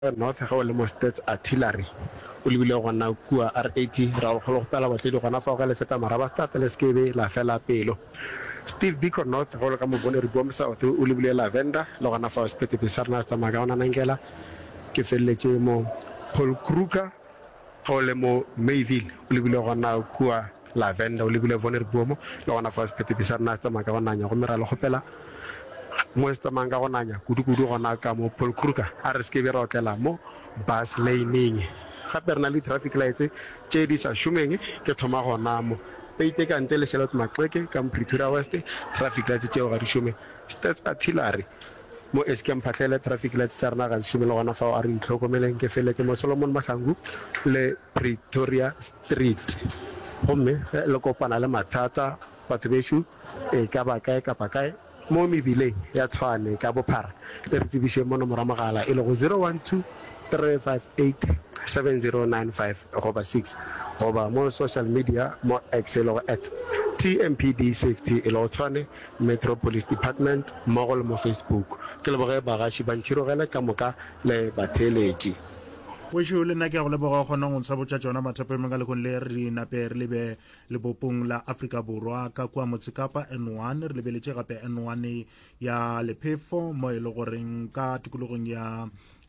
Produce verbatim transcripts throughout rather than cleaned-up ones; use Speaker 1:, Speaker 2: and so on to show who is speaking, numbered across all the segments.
Speaker 1: North ga o le mo Stats Artillery o lebile gona kua R eighty ra go go pela batledi gona fa go le feta maraba start le skebe la fela pelo Steve Biko North go le ka mo bone re bua msa o o lebile Lavender le gona fa spete pisarna tsa maga ona nangela ke feletse mo Paul Kruger go le mo Mayville o lebile gona kua Lavender o lebile vone re bua mo le gona fa spete pisarna tsa maga ona nya go mera le go pela mo sta manga gona nya kudu kudu gona ka mo Paul Kruger a re skebe ra otlela mo bus laning gape rena le traffic lights tse di sa shumeng ke thoma gona mo peite ka ntle le Charlotte Maxeke ka Pretoria West traffic lights tse ga di shume Stats Artillery mo eskem phatlele traffic lights tsa rena ga shume le gona fa a re itlhokomeleng ke feletse mo Solomon Masangu le Pretoria Street gomme le kopana le mathata batho beshu e ka ba kae ka ba kae mo mebile ya tshwane ka bophara le re tsebishe mo nomoro magala e le go zero one two three five eight seven zero nine five goba six goba mo social media mo excel at T M P D Safety e lo tshwane Metropolis Department mo go le mo Facebook ke le boge bagashi ba ntshirogela ka moka le batheletši
Speaker 2: we sho le nna ke go leboga gona go ntsha botša tsona mathape menga le kon le re nape re lebe le bopong la Afrika Borwa ka kwa Motsekapa N one re lebeletse gape N one ya Lephefo mo e le goreng ka tikologong ya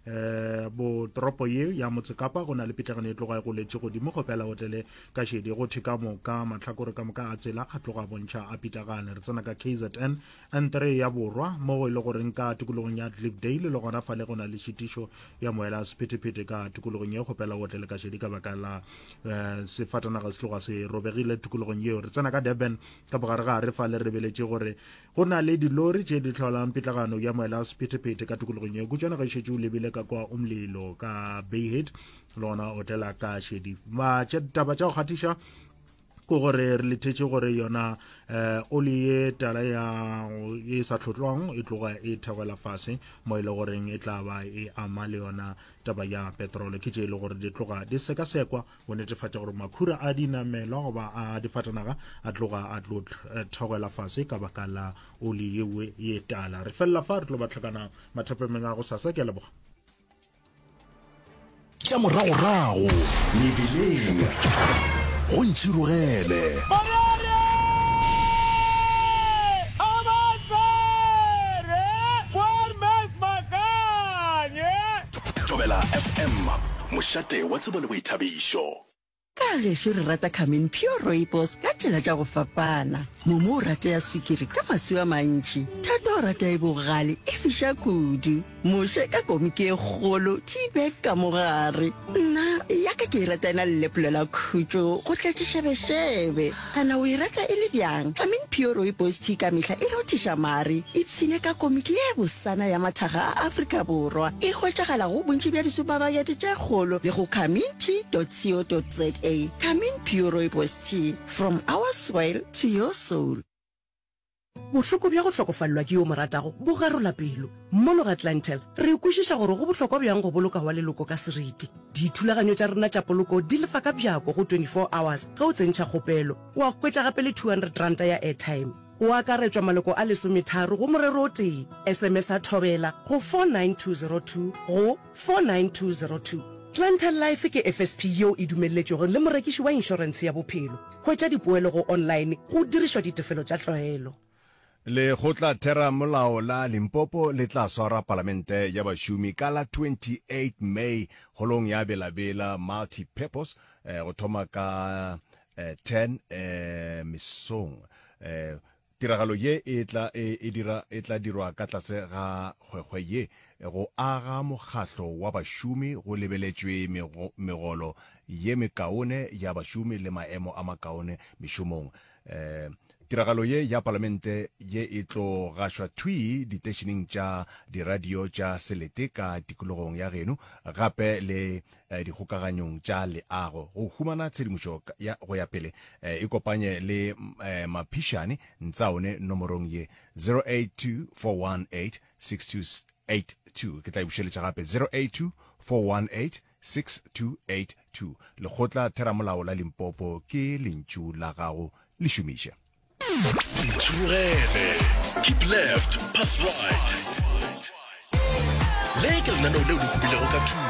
Speaker 2: eh bo tropo ye ya Motsekapa go na le pitlagane e tloga go letse godimo go pela hotele ka shedi go thika mo ka matlhakore ka moka a tsela a tloga bontsha a pitagane re tsena ka K Z N N three ya borwa mo go ile goreng ka tikologong ya Klipdale le gona fa le gona le shitisho ya moela sepitipiti ka tikologong ye go pela hotele ka shedi ka baka la eh sefatana ga se tloga se robegile tikologong ye re tsena ka Durban ka bogare ga re fa le rebeletse gore go na le dilori tse di tlholang pitlagano ya moela sepitipiti ka tikologong ye go tsena ga shetse o lebile ka kwa umlilo ka Bayhead lona hotela ka shedi ma taba tša go gatisha ko gore re letetse gore yona eh oli ye tala ya e sa tlhotlwang e tloga e thagela fase mo ile goreng e tla ba e ama le yona taba ya petrol ke tše le gore di tloga di seka sekwa go netefatša gore makhura a dinamelo goba a difatanaga a tloga a tlo thagela fase ka baka la oli ye ye tala re fella fa re tlo batlhakana mathape menga go sasa ke leboga
Speaker 3: tša moragorago mebileng go ntšhirogele tobela F M mošate wa tsebo le boithabišo
Speaker 4: ka gešo re rata Carmen Pure Rooibos ka tsela tša go fapana momo o rata ya sukiri ka maswi a mantši thata o rata e bogale e fiša kudu moše ka komiki e kgolo tibek ka mogare nna ya ka ke e rata ena lelepolo la khutšo go tletše šebešebe ana o e rata e le bjang Carmen Pure Rooibos tea ka mehla e rothiša mare e pshine ka komiki e bosana ya mathaga a Afrika Borwa e hwetšagala go bontši bja disupabakete tše kgolo le go carmen tea dot co dot za Carmen Pure Rooibos tea from our soil to your soul.
Speaker 5: Bohloko bja go hlokofallwa ke yo moratago bo garola pelo mono ga Atlantel re kwešiša gore go bohlokwa bjang go boloka wa leloko ka seriti dithulaganyo tša rena tša poloko di lefa ka bjako go twenty-four hours ga o tsentšha kgopelo wa hwetša gape le two hundred ranta ya airtime o akaretswa maloko a lesometharo go morero o tee S M S a thobela go four nine two zero two go four nine two zero two Atlantel Life ke F S P yeo e dumeletšego le morekiši wa inšorense ya bophelo hwetša dipoelo go online go dirišwa ditefelo tša tlwaelo
Speaker 6: le gotla thera molao la Limpopo le tla swara palamente ya bašomi ka la twenty-eight May holong ya belabela multi-purpose eh, go thoma ka eh, ten eh, mesong eh, tiragalo ye e tla e, e dira e tla dirwa ka tlase ga kgwekgwe ye go aga mokgatlo wa bašomi go lebeletšwe megolo ye mekaone ya bašomi le maemo a makaone mešomong eh tiragalo ye ya parlamente ye e tlo gašwa thui ditešeneng tša diradio tša selete ka tikologong ya geno gape le eh, dikgokaganyong tša leago go humana tshedimošo go ya pele eh, e kopanye le eh, maphišane ntsaone nomorong ye zero eight two four one eight six two eight two ke tla ibušeletša gape zero eight two four one eight six two eight two lekgotla theramolao la Limpopo ke lentšu la gago le šomiša
Speaker 3: Keep left, pass right. le ke lenaneo leo le hubilego ka thuto